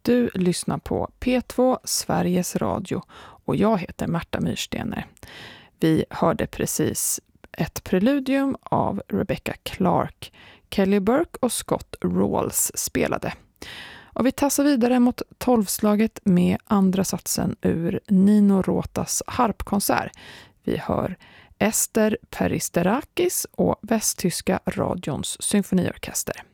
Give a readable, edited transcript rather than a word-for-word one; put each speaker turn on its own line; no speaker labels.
Du lyssnar på P2 Sveriges Radio och jag heter Märta Myrstener. Vi hörde precis ett preludium av Rebecca Clark. Kelly Burke och Scott Rawls spelade. Och vi tassar vidare mot 12-slaget med andra satsen ur Nino Rotas harpkonsert. Vi hör Ester Peristerakis och Västtyska radions symfoniorkester.